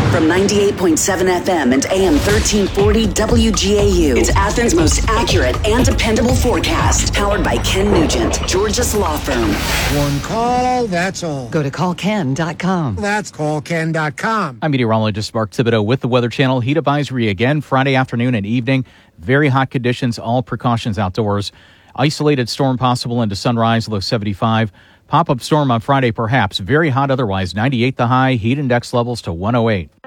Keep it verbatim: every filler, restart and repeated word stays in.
From ninety-eight point seven F M and A M thirteen forty W G A U, it's Athens' most accurate and dependable forecast. Powered by Ken Nugent, George's Law Firm. One call, that's all. Go to call ken dot com. That's call ken dot com. I'm meteorologist Mark Thibodeau with the Weather Channel. Heat advisory again Friday afternoon and evening. Very hot conditions, all precautions outdoors. Isolated storm possible into sunrise, low seventy-five. Pop-up storm on Friday perhaps. Very hot otherwise, ninety-eight the high. Heat index levels to one oh eight.